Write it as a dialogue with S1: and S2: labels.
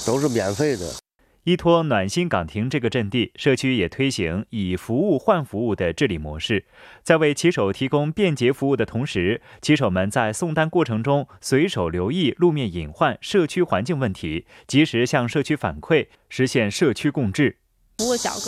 S1: 都是免费的。
S2: 依托暖心岗亭这个阵地，社区也推行以服务换服务的治理模式，在为骑手提供便捷服务的同时，骑手们在送单过程中随手留意路面隐患、社区环境问题，及时向社区反馈，实现社区共治。
S3: 服务小